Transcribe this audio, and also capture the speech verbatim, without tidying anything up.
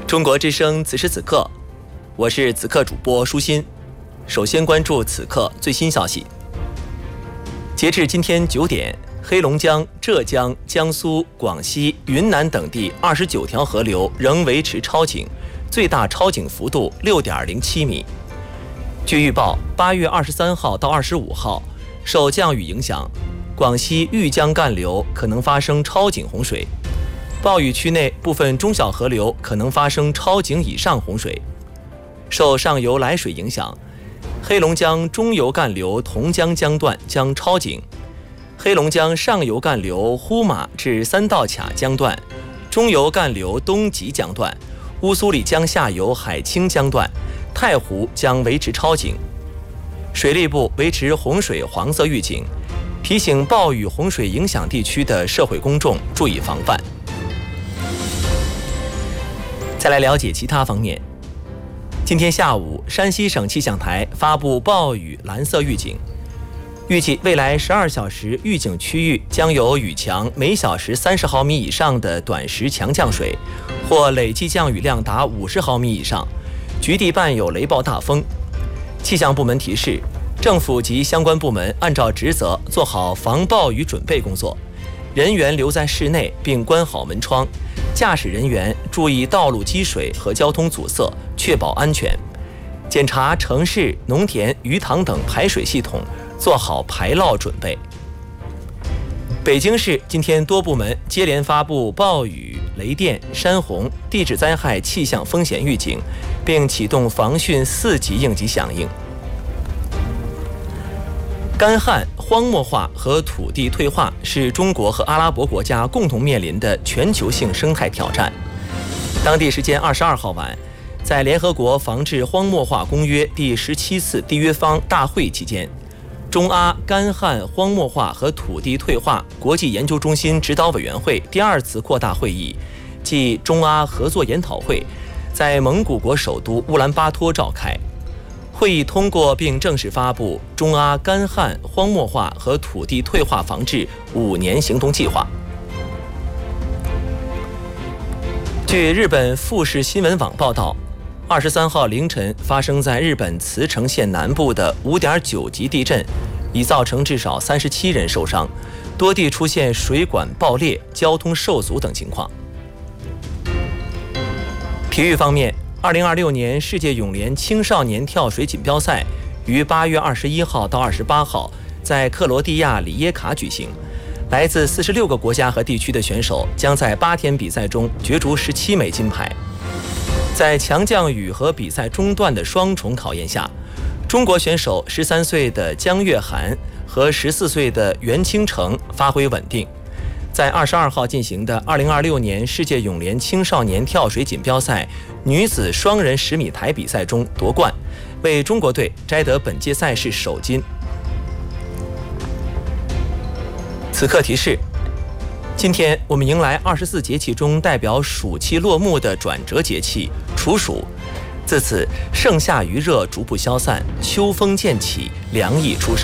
中国之声此时此刻，我是此刻主播舒心。首先关注此刻最新消息。截至今天九点，黑龙江、浙江、江苏、广西、云南等地二十九条河流仍维持超警，最大超警幅度六点零七米。据预报，八月二十三号到二十五号，受降雨影响，广西玉江干流可能发生超警洪水。暴雨区内部分中小河流可能发生超警以上洪水。受上游来水影响，黑龙江中游干流同江江段将超警，黑龙江上游干流呼玛至三道卡江段，中游干流东极江段，乌苏里江下游海清江段，太湖将维持超警。水利部维持洪水黄色预警，提醒暴雨洪水影响地区的社会公众注意防范。再来了解其他方面。今天下午，山西省气象台发布暴雨蓝色预警，预计未来十二小时预警区域将有雨强每小时三十毫米以上的短时强降水，或累计降雨量达五十毫米以上，局地伴有雷暴大风。气象部门提示，政府及相关部门按照职责做好防暴雨准备工作，人员留在室内并关好门窗，驾驶人员注意道路积水和交通阻塞，确保安全。检查城市、农田、鱼塘等排水系统，做好排涝准备。北京市今天多部门接连发布暴雨、雷电、山洪、地质灾害气象风险预警，并启动防汛四级应急响应。干旱、荒漠化和土地退化是中国和阿拉伯国家共同面临的全球性生态挑战。当地时间二十二号晚，在联合国防治荒漠化公约第十七次缔约方大会期间，中阿干旱、荒漠化和土地退化国际研究中心指导委员会第二次扩大会议暨中阿合作研讨会在蒙古国首都乌兰巴托召开。会议通过并正式发布中阿干旱、荒漠化和土地退化防治五年行动计划。据日本富士新闻网报道，二十三号凌晨发生在日本茨城县南部的五点九级地震，已造成至少三十七人受伤，多地出现水管爆裂、交通受阻等情况。体育方面，二零二六年世界泳联青少年跳水锦标赛于八月二十一号到二十八号在克罗地亚里耶卡举行。来自四十六个国家和地区的选手将在八天比赛中角逐十七枚金牌。在强降雨和比赛中断的双重考验下，中国选手十三岁的姜月涵和十四岁的袁清城发挥稳定，在二十二号进行的二零二六年世界泳联青少年跳水锦标赛女子双人十米台比赛中夺冠，为中国队摘得本届赛事首金。此刻提示，今天我们迎来二十四节气中代表暑气落幕的转折节气处暑，自此盛夏余热逐步消散，秋风渐起，凉意初生。